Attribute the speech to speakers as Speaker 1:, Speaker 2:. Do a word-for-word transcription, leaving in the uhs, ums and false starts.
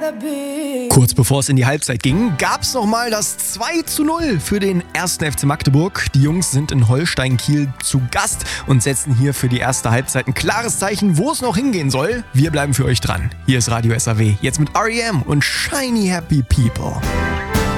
Speaker 1: Kurz bevor es in die Halbzeit ging, gab es nochmal das zwei zu null für den ersten F C Magdeburg. Die Jungs sind in Holstein-Kiel zu Gast und setzen hier für die erste Halbzeit ein klares Zeichen, wo es noch hingehen soll. Wir bleiben für euch dran. Hier ist Radio S A W, jetzt mit R E M und Shiny Happy People.